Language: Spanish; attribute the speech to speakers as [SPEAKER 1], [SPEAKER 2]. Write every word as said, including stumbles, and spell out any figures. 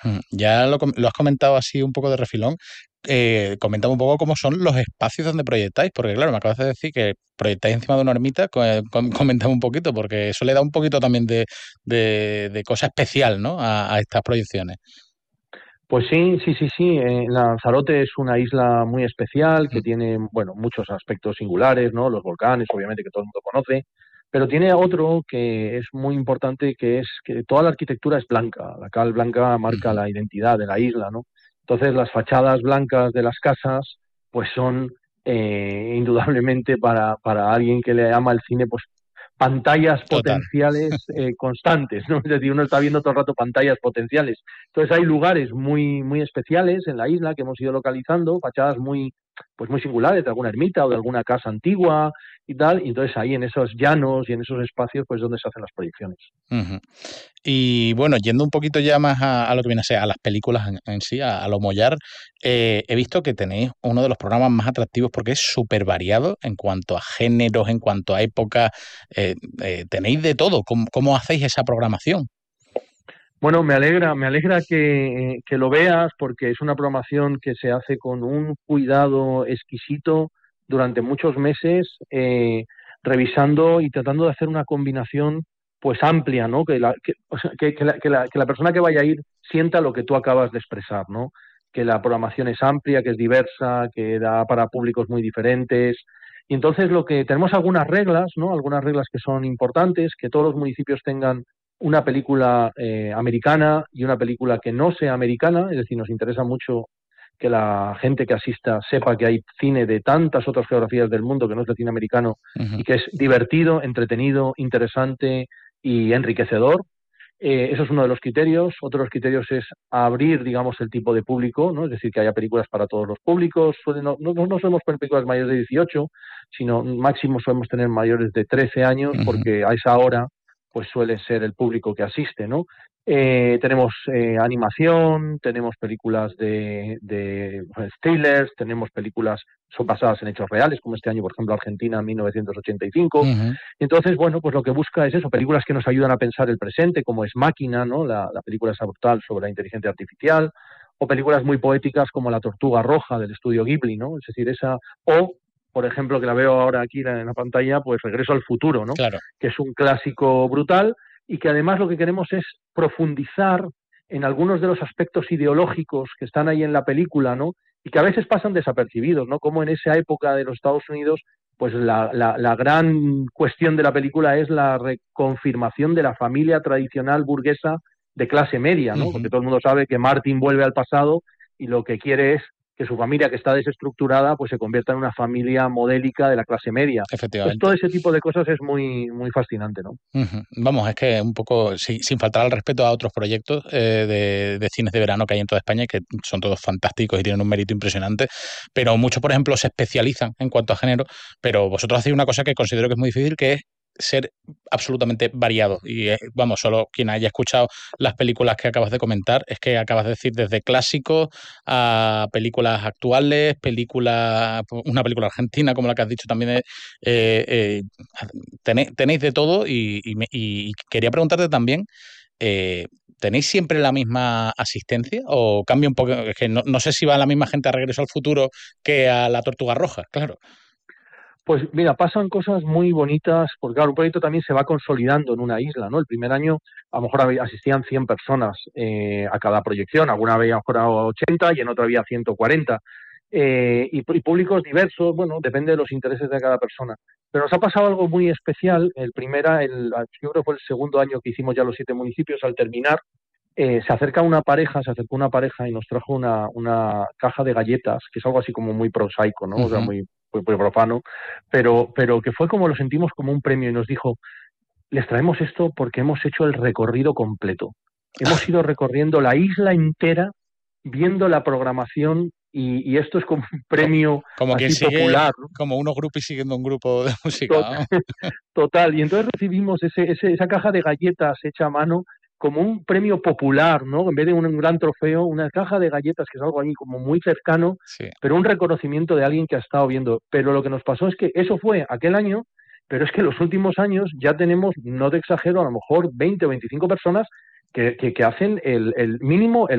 [SPEAKER 1] Mm, Ya lo, com- lo has comentado así un poco de refilón. Eh, comentame un poco cómo son los espacios donde proyectáis, porque claro, me acabas de decir que proyectáis encima de una ermita. Co- com- Coméntame un poquito, porque eso le da un poquito también de, de, de cosa especial, ¿no? A, a estas proyecciones.
[SPEAKER 2] Pues sí, sí, sí, sí. eh, Lanzarote es una isla muy especial que
[SPEAKER 1] Mm,
[SPEAKER 2] tiene, bueno, muchos aspectos singulares, ¿no? Los volcanes, obviamente, que todo el mundo conoce, pero tiene otro que es muy importante, que es que toda la arquitectura es blanca. La cal blanca marca
[SPEAKER 1] ujú.
[SPEAKER 2] la identidad de la isla, ¿no? Entonces, las fachadas blancas de las casas, pues son eh, indudablemente para, para alguien que le ama el cine, pues pantallas
[SPEAKER 1] Total.
[SPEAKER 2] potenciales eh, constantes, ¿no? Es decir, uno está viendo todo el rato pantallas potenciales. Entonces hay lugares muy, muy especiales en la isla que hemos ido localizando, fachadas muy, pues muy singulares de alguna ermita o de alguna casa antigua y tal, y entonces ahí en esos llanos y en esos espacios pues donde se hacen las proyecciones.
[SPEAKER 1] Ujú. Y bueno, yendo un poquito ya más a, a lo que viene a ser a las películas en, en sí, a, a lo Mollar, eh, he visto que tenéis uno de los programas más atractivos porque es súper variado en cuanto a géneros, en cuanto a época, eh, eh, tenéis de todo. ¿Cómo, cómo hacéis esa programación?
[SPEAKER 2] Bueno, me alegra, me alegra que, que lo veas porque es una programación que se hace con un cuidado exquisito durante muchos meses, eh, revisando y tratando de hacer una combinación pues amplia, ¿no? Que la, que, o sea, que, que la, que la- que la persona que vaya a ir sienta lo que tú acabas de expresar, ¿no? Que la programación es amplia, que es diversa, que da para públicos muy diferentes. Y entonces lo que tenemos algunas reglas, ¿no? Algunas reglas que son importantes, que todos los municipios tengan una película eh, americana y una película que no sea americana, es decir, nos interesa mucho que la gente que asista sepa que hay cine de tantas otras geografías del mundo que no es el cine americano
[SPEAKER 1] Ujú,
[SPEAKER 2] y que es divertido, entretenido, interesante y enriquecedor. Eh, eso es uno de los criterios. Otro de los criterios es abrir, digamos, el tipo de público, ¿no? Es decir, que haya películas para todos los públicos. Suelen- no, no, no solemos poner películas mayores de dieciocho, sino máximo solemos tener mayores de trece años,
[SPEAKER 1] ujú.
[SPEAKER 2] porque a esa hora pues suele ser el público que asiste, ¿no? Eh, tenemos eh, animación, tenemos películas de, de pues, thrillers, tenemos películas son basadas en hechos reales, como este año, por ejemplo, Argentina mil novecientos ochenta y cinco.
[SPEAKER 1] Ujú,
[SPEAKER 2] Entonces, bueno, pues lo que busca es eso, películas que nos ayudan a pensar el presente, como es Máquina, ¿no? La, la película esa brutal sobre la inteligencia artificial, o películas muy poéticas como La Tortuga Roja del estudio Ghibli, ¿no? Es decir, esa, o, por ejemplo, que la veo ahora aquí en la pantalla, pues Regreso al Futuro, ¿no?
[SPEAKER 1] claro.
[SPEAKER 2] Que es un clásico brutal y que además lo que queremos es profundizar en algunos de los aspectos ideológicos que están ahí en la película, ¿no? Y que a veces pasan desapercibidos, ¿no? Como en esa época de los Estados Unidos pues la, la, la, gran cuestión de la película es la reconfirmación de la familia tradicional burguesa de clase media, ¿no?
[SPEAKER 1] Ujú.
[SPEAKER 2] Porque todo el mundo sabe que Martin vuelve al pasado y lo que quiere es que su familia, que está desestructurada, pues se convierta en una familia modélica de la clase media. Entonces,
[SPEAKER 1] Efectivamente.
[SPEAKER 2] todo ese tipo de cosas es muy, muy fascinante, ¿no?
[SPEAKER 1] Ujú. Vamos, es que un poco, sí, sin faltar al respeto a otros proyectos eh, de, de cines de verano que hay en toda España, y que son todos fantásticos y tienen un mérito impresionante, pero muchos, por ejemplo, se especializan en cuanto a género, pero vosotros hacéis una cosa que considero que es muy difícil, que es ser absolutamente variado. Y eh, vamos, solo quien haya escuchado las películas que acabas de comentar, es que acabas de decir desde clásicos a películas actuales, películas, una película argentina, como la que has dicho también, eh, eh, tenéis, tenéis de todo y, y me- y quería preguntarte también, eh, ¿tenéis siempre la misma asistencia o cambia un poco? Es que no, no sé si va la misma gente a Regreso al Futuro que a La Tortuga Roja, claro.
[SPEAKER 2] Pues mira, pasan cosas muy bonitas, porque claro, un proyecto también se va consolidando en una isla, ¿no? El primer año a lo mejor había- asistían cien personas eh, a cada proyección, alguna había a lo mejor a ochenta y en otra había ciento cuarenta. Eh, y, y públicos diversos, bueno, depende de los intereses de cada persona. Pero nos ha pasado algo muy especial. El primera, el, yo creo que fue el segundo año que hicimos ya los siete municipios. Al terminar, eh, se acerca una pareja, se acercó una pareja y nos trajo una, una caja de galletas, que es algo así como muy prosaico, ¿no? O sea,
[SPEAKER 1] Ujú.
[SPEAKER 2] muy, muy, muy profano, pero, pero que fue como lo sentimos como un premio y nos dijo, les traemos esto porque hemos hecho el recorrido completo. Hemos ido recorriendo la isla entera, viendo la programación y, y esto es como un
[SPEAKER 1] Co-
[SPEAKER 2] premio
[SPEAKER 1] Como quien
[SPEAKER 2] así
[SPEAKER 1] sigue,
[SPEAKER 2] popular, ¿no?
[SPEAKER 1] como unos grupos siguiendo un grupo de música,
[SPEAKER 2] Tot-
[SPEAKER 1] ¿no?
[SPEAKER 2] Total. Y entonces recibimos ese, ese, esa caja de galletas hecha a mano como un premio popular, ¿no? En vez de un, un gran trofeo, una caja de galletas, que es algo ahí como muy cercano,
[SPEAKER 1] Sí.
[SPEAKER 2] pero un reconocimiento de alguien que ha estado viendo. Pero lo que nos pasó es que eso fue aquel año, pero es que en los últimos años ya tenemos, no te exagero, a lo mejor veinte o veinticinco personas que, que, que hacen el, el mínimo, el